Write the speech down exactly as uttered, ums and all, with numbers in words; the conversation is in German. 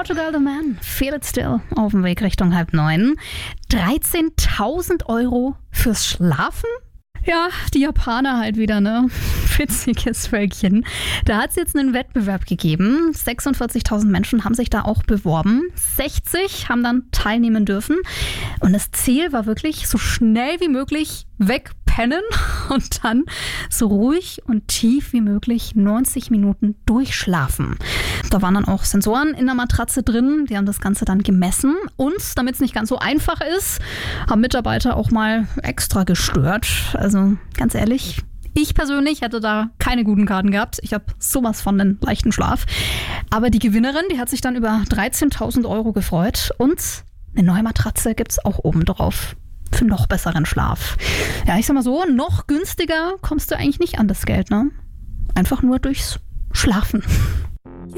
Portugal the Man, Feel It Still, auf dem Weg Richtung halb neun. dreizehntausend Euro fürs Schlafen? Ja, die Japaner halt wieder, ne? Witziges Völkchen. Da hat es jetzt einen Wettbewerb gegeben. sechsundvierzigtausend Menschen haben sich da auch beworben. sechzig haben dann teilnehmen dürfen. Und das Ziel war wirklich, so schnell wie möglich wegpennen und dann so ruhig und tief wie möglich neunzig Minuten durchschlafen. Da waren dann auch Sensoren in der Matratze drin, die haben das Ganze dann gemessen. Und damit es nicht ganz so einfach ist, haben Mitarbeiter auch mal extra gestört. Also ganz ehrlich, ich persönlich hätte da keine guten Karten gehabt. Ich habe sowas von einen leichten Schlaf. Aber die Gewinnerin, die hat sich dann über dreizehntausend Euro gefreut. Und eine neue Matratze gibt es auch oben drauf. Für noch besseren Schlaf. Ja, ich sag mal so, noch günstiger kommst du eigentlich nicht an das Geld, ne? Einfach nur durchs Schlafen.